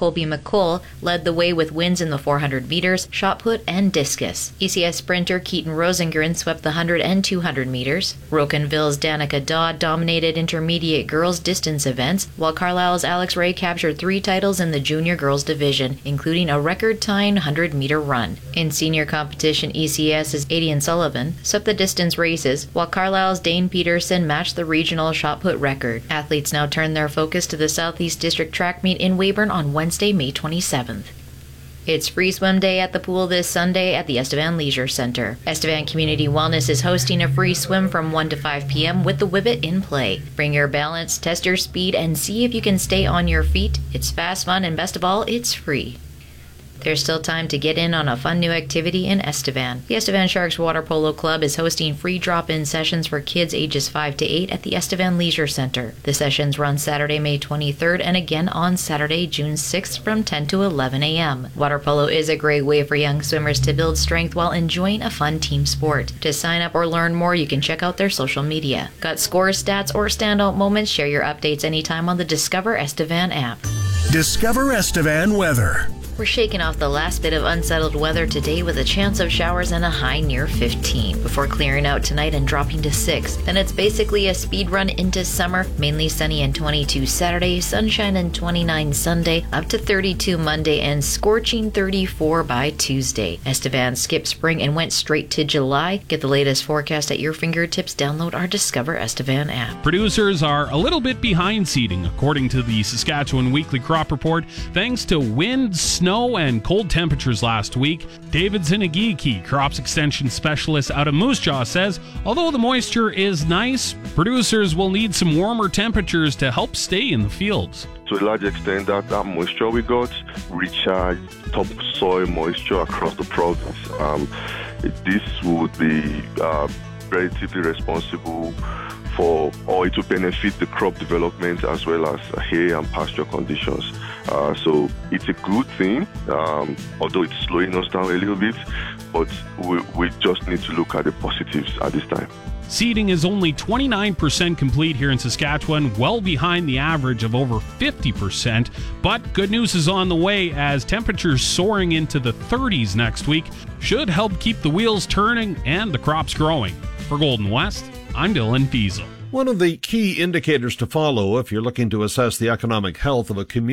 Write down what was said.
Colby McColl led the way with wins in the 400 meters, shot put, and discus. ECS sprinter Keaton Rosengren swept the 100 and 200 meters. Rocanville's Danica Dodd dominated intermediate girls distance events, while Carlisle's Alex Ray captured 3 titles in the junior girls division, including a record-tying 100-meter run. In senior competition, ECS's Adian Sullivan swept the distance races, while Carlisle's Dane Peterson matched the regional shot put record. Athletes now turn their focus to the Southeast District track meet in Weyburn on Wednesday, May 27th. It's Free Swim Day at the pool this Sunday at the Estevan Leisure Center. Estevan Community Wellness is hosting a free swim from 1 to 5 p.m. with the Whibbit in play. Bring your balance, test your speed, and see if you can stay on your feet. It's fast, fun, and best of all, it's free. There's still time to get in on a fun new activity in Estevan. The Estevan Sharks Water Polo Club is hosting free drop-in sessions for kids ages 5 to 8 at the Estevan Leisure Center. The sessions run Saturday, May 23rd and again on Saturday, June 6th from 10 to 11 a.m. Water polo is a great way for young swimmers to build strength while enjoying a fun team sport. To sign up or learn more, you can check out their social media. Got scores, stats, or standout moments? Share your updates anytime on the Discover Estevan app. Discover Estevan weather. We're shaking off the last bit of unsettled weather today with a chance of showers and a high near 15 before clearing out tonight and dropping to 6. Then it's basically a speed run into summer, mainly sunny and 22 Saturday, sunshine and 29 Sunday, up to 32 Monday, and scorching 34 by Tuesday. Estevan skipped spring and went straight to July. Get the latest forecast at your fingertips. Download our Discover Estevan app. Producers are a little bit behind seeding, according to the Saskatchewan Weekly Crop Report, thanks to wind, snow, and cold temperatures last week. David Zinagiki, crops extension specialist out of Moose Jaw, says although the moisture is nice, producers will need some warmer temperatures to help stay in the fields. To a large extent, that moisture we got recharged topsoil moisture across the province. This would be relatively responsible for, or it will benefit the crop development as well as hay and pasture conditions. So it's a good thing, although it's slowing us down a little bit, but we just need to look at the positives at this time. Seeding is only 29% complete here in Saskatchewan, well behind the average of over 50%. But good news is on the way, as temperatures soaring into the 30s next week should help keep the wheels turning and the crops growing. For Golden West, I'm Dylan Fiesel. One of the key indicators to follow if you're looking to assess the economic health of a community